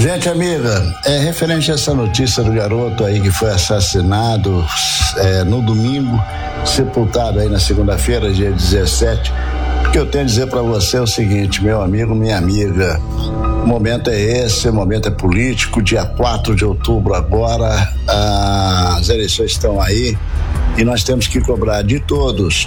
Gente amiga, referente a essa notícia do garoto aí que foi assassinado no domingo, sepultado aí na segunda-feira, dia 17, o que eu tenho a dizer para você é o seguinte, meu amigo, minha amiga, o momento é esse, o momento é político, dia 4 de outubro agora, as eleições estão aí e nós temos que cobrar de todos,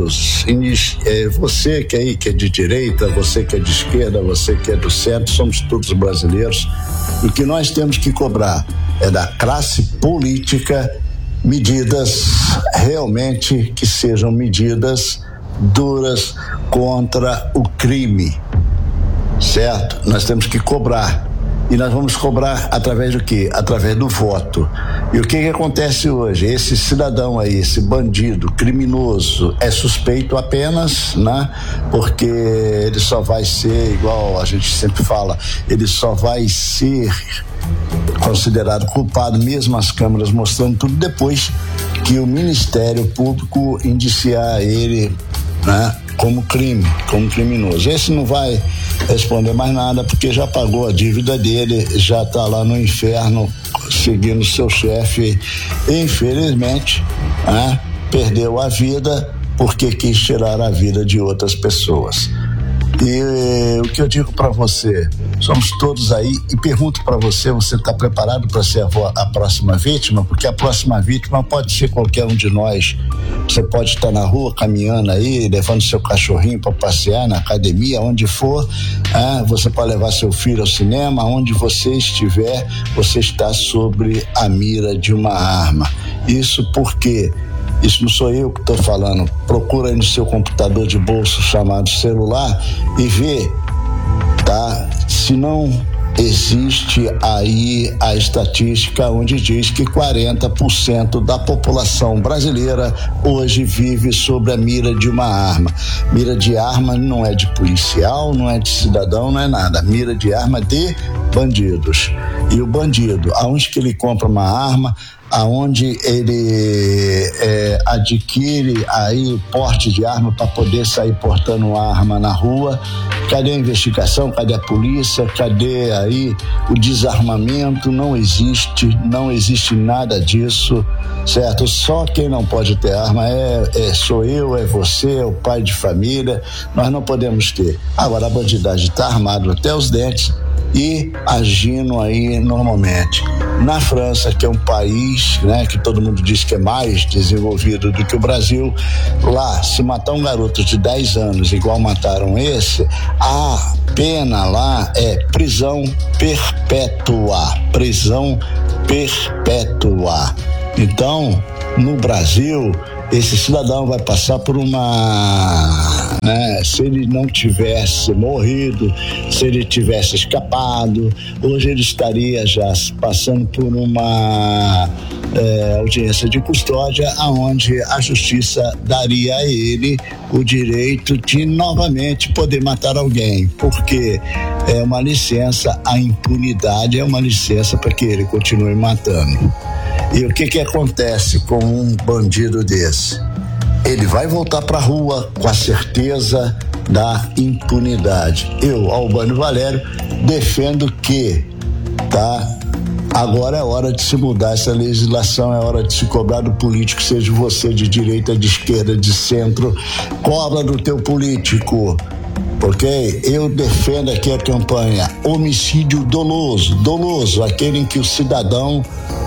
você que é de direita, você que é de esquerda, você que é do centro, somos todos brasileiros. O que nós temos que cobrar é da classe política medidas realmente que sejam medidas duras contra o crime, certo? Nós temos que cobrar. E nós vamos cobrar através do quê? Através do voto. E o que acontece hoje? Esse cidadão aí, esse bandido criminoso é suspeito apenas, né? Porque ele só vai ser, igual a gente sempre fala, ele só vai ser considerado culpado, mesmo as câmeras mostrando tudo, depois que o Ministério Público indiciar ele, né, como criminoso. Esse não vai responder mais nada porque já pagou a dívida dele, já está lá no inferno seguindo seu chefe, infelizmente, né, perdeu a vida porque quis tirar a vida de outras pessoas. E o que eu digo para você, somos todos aí, e pergunto para você está preparado para ser a próxima vítima? Porque a próxima vítima pode ser qualquer um de nós. Você pode estar na rua caminhando aí, levando seu cachorrinho para passear, na academia, onde for, você pode levar seu filho ao cinema, onde você estiver, você está sobre a mira de uma arma. Isso porque isso não sou eu que estou falando. Procura aí no seu computador de bolso chamado celular e vê, tá? Se não existe aí a estatística onde diz que 40% da população brasileira hoje vive sob a mira de uma arma. Mira de arma não é de policial, não é de cidadão, não é nada. Mira de arma de bandidos. E o bandido, aonde que ele compra uma arma, aonde ele adquire aí porte de arma para poder sair portando uma arma na rua? Cadê a investigação? Cadê a polícia? Cadê aí o desarmamento? Não existe nada disso, certo? Só quem não pode ter arma sou eu, é você, é o pai de família. Nós não podemos ter. Agora a bandidagem está armada até os dentes e agindo aí normalmente. Na França, que é um país, né, que todo mundo diz que é mais desenvolvido do que o Brasil, lá, se matar um garoto de 10 anos igual mataram esse, a pena lá é prisão perpétua. Então, no Brasil, esse cidadão vai passar por se ele não tivesse morrido, se ele tivesse escapado, hoje ele estaria já passando por uma audiência de custódia, aonde a justiça daria a ele o direito de novamente poder matar alguém, porque é uma licença, a impunidade é uma licença para que ele continue matando. E o que acontece com um bandido desse? Ele vai voltar para a rua com a certeza da impunidade. Eu, Albano Valério, defendo que, agora é hora de se mudar essa legislação, é hora de se cobrar do político, seja você de direita, de esquerda, de centro, cobra do teu político. Ok? Eu defendo aqui a campanha homicídio doloso, aquele em que o cidadão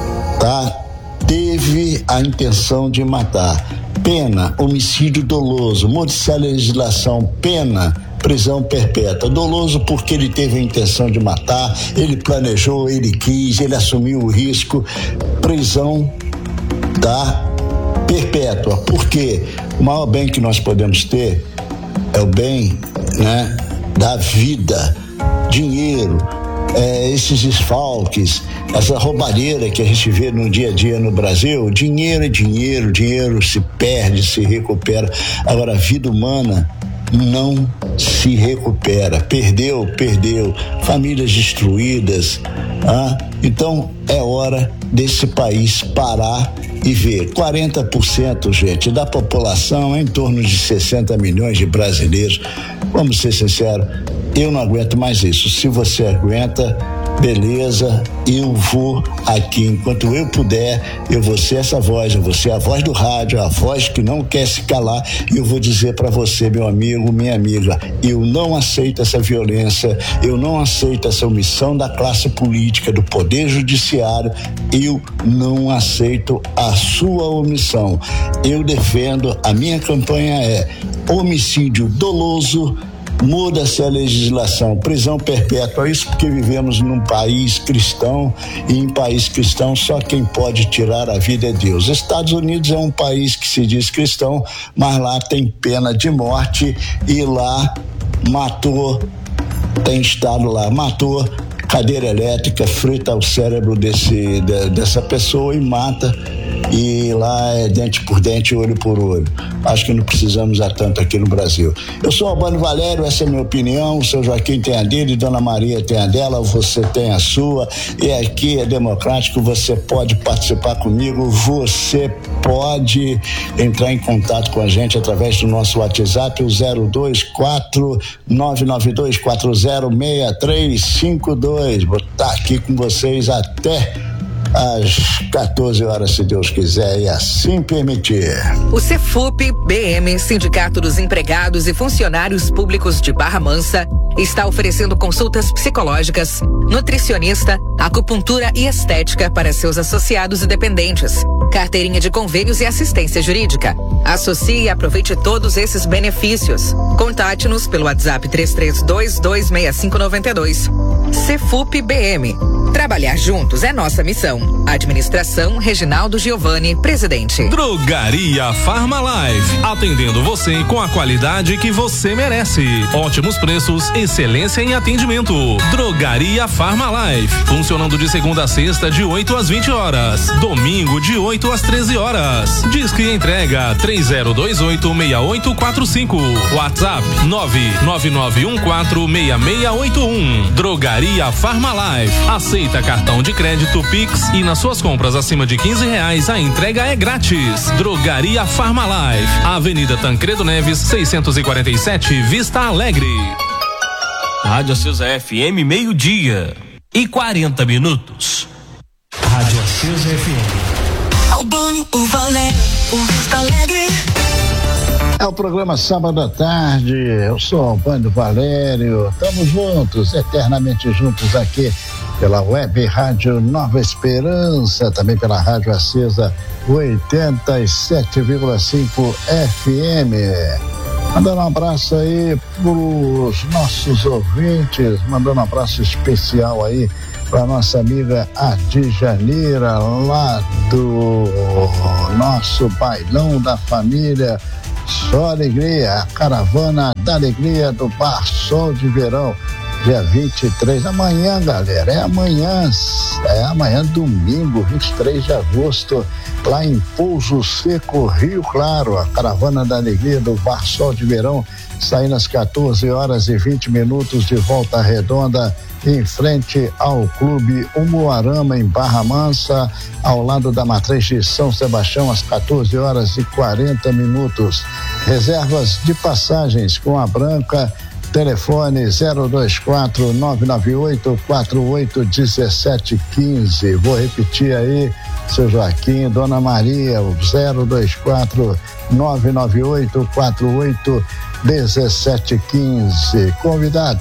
teve a intenção de matar. Pena, homicídio doloso. Modificar a legislação, pena, prisão perpétua. Doloso porque ele teve a intenção de matar, ele planejou, ele quis, ele assumiu o risco. Prisão perpétua. Porque o maior bem que nós podemos ter é o bem, né, da vida, dinheiro, esses desfalques, essa roubalheira que a gente vê no dia a dia no Brasil. Dinheiro é dinheiro, dinheiro se perde, se recupera. Agora, a vida humana não se recupera. Perdeu. Famílias destruídas. Então, é hora desse país parar e ver. 40%, gente, da população, em torno de 60 milhões de brasileiros. Vamos ser sinceros, eu não aguento mais isso. Se você aguenta, beleza? Eu vou aqui, enquanto eu puder, eu vou ser essa voz, eu vou ser a voz do rádio, a voz que não quer se calar, e eu vou dizer para você, meu amigo, minha amiga, eu não aceito essa violência, eu não aceito essa omissão da classe política, do poder judiciário, eu não aceito a sua omissão. Eu defendo, a minha campanha é homicídio doloso, muda-se a legislação, prisão perpétua, isso porque vivemos num país cristão, e em país cristão só quem pode tirar a vida é Deus. Estados Unidos é um país que se diz cristão, mas lá tem pena de morte, e lá tem estado lá, matou, cadeira elétrica, frita o cérebro dessa pessoa e mata. E lá é dente por dente, olho por olho. Acho que não precisamos a tanto aqui no Brasil. Eu sou Albano Valério, essa é a minha opinião. O seu Joaquim tem a dele, Dona Maria tem a dela, você tem a sua. E aqui é democrático, você pode participar comigo, você pode entrar em contato com a gente através do nosso WhatsApp, o 024-992406352. Vou estar aqui com vocês até às 14 horas, se Deus quiser e assim permitir. O CEFUP-BM, Sindicato dos Empregados e Funcionários Públicos de Barra Mansa, está oferecendo consultas psicológicas, nutricionista, acupuntura e estética para seus associados e dependentes, carteirinha de convênios e assistência jurídica. Associe e aproveite todos esses benefícios. Contate-nos pelo WhatsApp 33226592. CEFUP-BM. Trabalhar juntos é nossa missão. Administração Reginaldo Giovanni, presidente. Drogaria Farmalife, atendendo você com a qualidade que você merece. Ótimos preços, excelência em atendimento. Drogaria Farmalife, funcionando de segunda a sexta de 8 às 20 horas, domingo de 8 às 13 horas. Disque entrega 30286845. WhatsApp 999146681. Drogaria Farmalife. Aceita cartão de crédito Pix e nas suas compras acima de R$15 a entrega é grátis. Drogaria Farmalife, Avenida Tancredo Neves 647, Vista Alegre. Rádio Acesa FM, 12:40. Rádio Acesa FM. Albano, o Valério, o Vista Alegre. É o programa Sábado à Tarde. Eu sou Albano Valério. Estamos juntos, eternamente juntos aqui pela Web Rádio Nova Esperança, também pela Rádio Acesa 87,5 FM. Mandando um abraço aí pros nossos ouvintes, mandando um abraço especial aí para nossa amiga Adjaneira, lá do nosso bailão da família Só Alegria, a caravana da alegria do Bar Sol de Verão, dia 23, amanhã, galera, é amanhã, domingo, 23 de agosto, lá em Pouso Seco, Rio Claro, a caravana da alegria do Bar Sol de Verão, saindo às 14 horas e 20 minutos de Volta Redonda, em frente ao Clube Umuarama, em Barra Mansa, ao lado da Matriz de São Sebastião, às 14 horas e 40 minutos. Reservas de passagens com a Branca, telefone 024-998-481715. Vou repetir aí, seu Joaquim, Dona Maria, 024-998-481715. Convidados,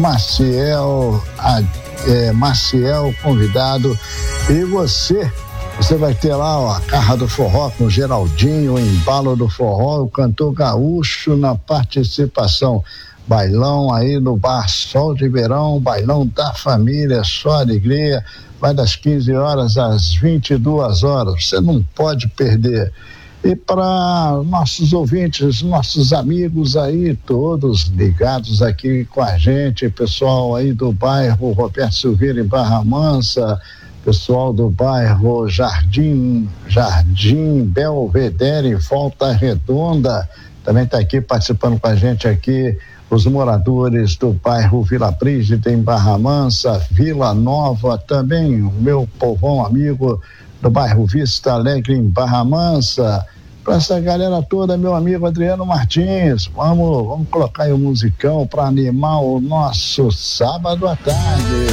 Maciel convidado, e você vai ter lá, ó, a Carra do Forró com Geraldinho, o embalo do forró, o cantor gaúcho na participação. Bailão aí no Bar Sol de Verão, bailão da família, só alegria, vai das 15 horas às 22 horas, você não pode perder. E para nossos ouvintes, nossos amigos aí, todos ligados aqui com a gente, pessoal aí do bairro Roberto Silveira em Barra Mansa, pessoal do bairro Jardim Belvedere em Volta Redonda, também está aqui participando com a gente aqui, os moradores do bairro Vila Brígida em Barra Mansa, Vila Nova, também o meu povão amigo do bairro Vista Alegre em Barra Mansa. Para essa galera toda, meu amigo Adriano Martins, vamos colocar aí um musicão para animar o nosso sábado à tarde.